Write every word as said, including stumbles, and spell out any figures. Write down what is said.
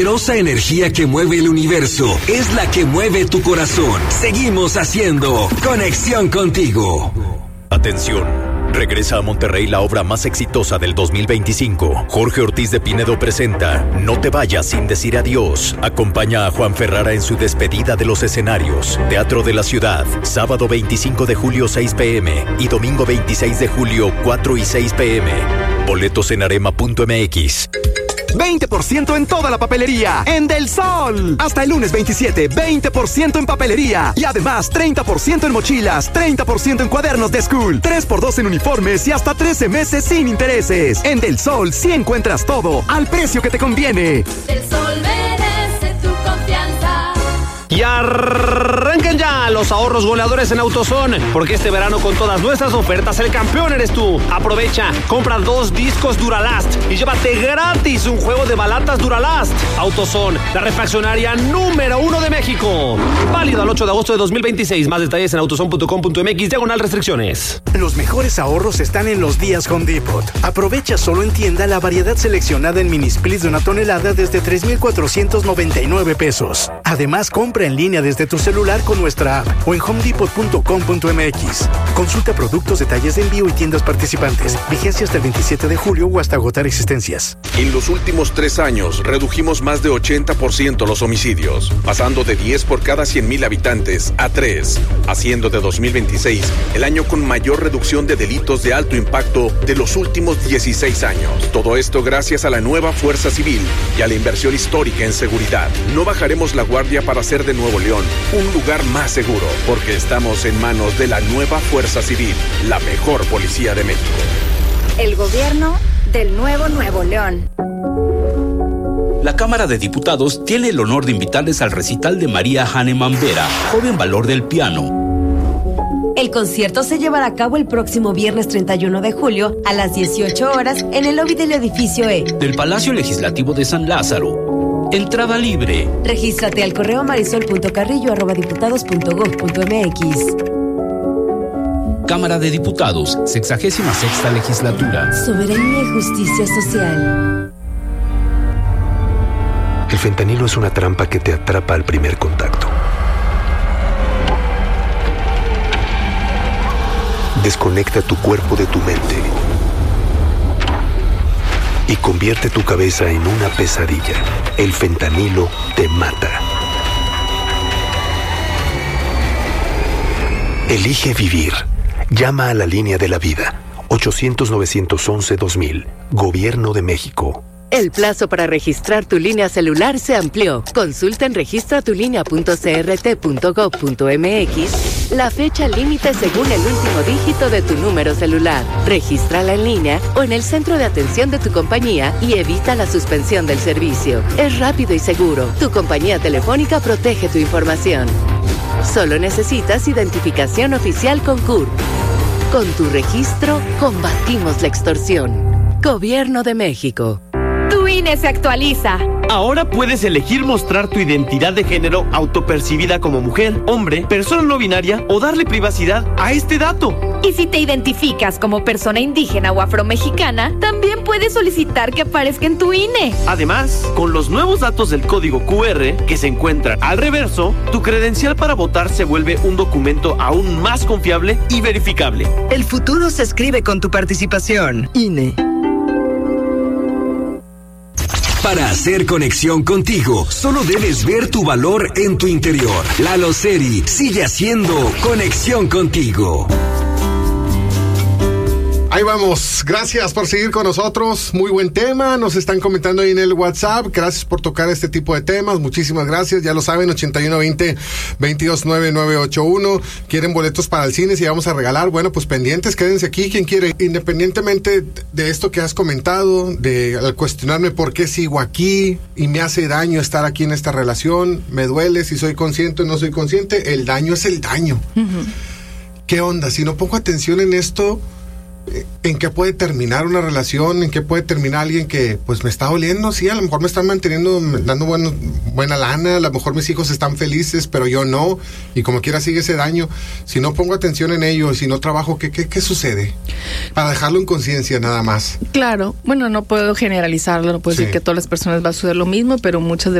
poderosa energía que mueve el universo es la que mueve tu corazón. Seguimos haciendo Conexión Contigo. Atención. Regresa a Monterrey la obra más exitosa del dos mil veinticinco. Jorge Ortiz de Pinedo presenta No te vayas sin decir adiós. Acompaña a Juan Ferrara en su despedida de los escenarios. Teatro de la Ciudad, sábado veinticinco de julio seis pm y domingo veintiséis de julio cuatro y seis pm. Boletos en arema punto m x. veinte por ciento en toda la papelería en Del Sol. Hasta el lunes veintisiete, veinte por ciento en papelería. Y además treinta por ciento en mochilas, treinta por ciento en cuadernos de school, tres por dos en uniformes y hasta trece meses sin intereses. En Del Sol sí encuentras todo al precio que te conviene. Del Sol merece tu confianza. Y arranquen ya los ahorros goleadores en AutoZone, porque este verano con todas nuestras ofertas el campeón eres tú. Aprovecha, compra dos discos Duralast y llévate gratis un juego de balatas Duralast. AutoZone, la refaccionaria número uno de México. Válido al ocho de agosto de dos mil veintiséis. Más detalles en autozone punto com punto m x, diagonal restricciones. Los mejores ahorros están en los días Home Depot. Aprovecha solo en tienda la variedad seleccionada en mini splits de una tonelada desde tres mil cuatrocientos noventa y nueve pesos. Además, compra en línea desde tu celular con nuestra app o en home depot punto com punto m x. Consulta productos, detalles de envío y tiendas participantes. Vigencia hasta el veintisiete de julio o hasta agotar existencias. En los últimos tres años redujimos más de ochenta por ciento los homicidios, pasando de diez por cada cien mil habitantes a tres, haciendo de dos mil veintiséis el año con mayor reducción de delitos de alto impacto de los últimos dieciséis años. Todo esto gracias a la nueva Fuerza Civil y a la inversión histórica en seguridad. No bajaremos la guardia para hacer de Nuevo León un lugar más seguro, porque estamos en manos de la nueva Fuerza Civil, la mejor policía de México. El gobierno del nuevo Nuevo León. La Cámara de Diputados tiene el honor de invitarles al recital de María Hahnemann Vera, joven valor del piano. El concierto se llevará a cabo el próximo viernes treinta y uno de julio a las dieciocho horas en el lobby del edificio E del Palacio Legislativo de San Lázaro. Entrada libre. Regístrate al correo marisol punto carrillo arroba diputados punto gob punto m x. Cámara de Diputados, sexagésima sexta legislatura. Soberanía y justicia social. El fentanilo es una trampa que te atrapa al primer contacto. Desconecta tu cuerpo de tu mente y convierte tu cabeza en una pesadilla. El fentanilo te mata. Elige vivir. Llama a la línea de la vida. ochocientos, novecientos once, dos mil. Gobierno de México. El plazo para registrar tu línea celular se amplió. Consulta en registra tu línea punto c r t punto gob punto m x la fecha límite según el último dígito de tu número celular. Regístrala en línea o en el centro de atención de tu compañía y evita la suspensión del servicio. Es rápido y seguro. Tu compañía telefónica protege tu información. Solo necesitas identificación oficial con C U R. Con tu registro, combatimos la extorsión. Gobierno de México. Tu I N E se actualiza. Ahora puedes elegir mostrar tu identidad de género autopercibida como mujer, hombre, persona no binaria o darle privacidad a este dato. Y si te identificas como persona indígena o afromexicana, también puedes solicitar que aparezca en tu I N E. Además, con los nuevos datos del código Q R que se encuentran al reverso, tu credencial para votar se vuelve un documento aún más confiable y verificable. El futuro se escribe con tu participación. I N E. Para hacer conexión contigo, solo debes ver tu valor en tu interior. Lalo Seri sigue haciendo conexión contigo. Ahí vamos, gracias por seguir con nosotros, muy buen tema, nos están comentando ahí en el WhatsApp, gracias por tocar este tipo de temas, muchísimas gracias, ya lo saben, ochenta y uno veinte, veintidós noventa y nueve ochenta y uno, quieren boletos para el cine, si vamos a regalar, bueno, pues pendientes, quédense aquí, quien quiere, independientemente de esto que has comentado, de al cuestionarme por qué sigo aquí y me hace daño estar aquí en esta relación, me duele si soy consciente o no soy consciente, el daño es el daño. Uh-huh. ¿Qué onda? Si no pongo atención en esto, en qué puede terminar una relación, en qué puede terminar alguien que pues me está oliendo, sí, a lo mejor me están manteniendo, dando bueno, buena lana, a lo mejor mis hijos están felices, pero yo no, y como quiera sigue ese daño. Si no pongo atención en ello, si no trabajo, ¿qué, qué, qué sucede? Para dejarlo en conciencia nada más. Claro, bueno, no puedo generalizarlo, no puedo sí. decir que a todas las personas va a suceder lo mismo, pero muchas de